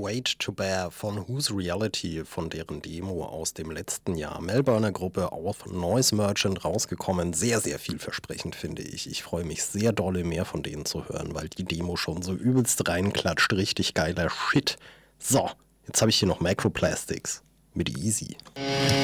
Weight to Bear von Whose Reality, von deren Demo aus dem letzten Jahr. Melbourner Gruppe auf Noise Merchant rausgekommen. Sehr, sehr vielversprechend, finde ich. Ich freue mich sehr dolle, mehr von denen zu hören, weil die Demo schon so übelst reinklatscht. Richtig geiler Shit. So, jetzt habe ich hier noch Microplastics mit Easy.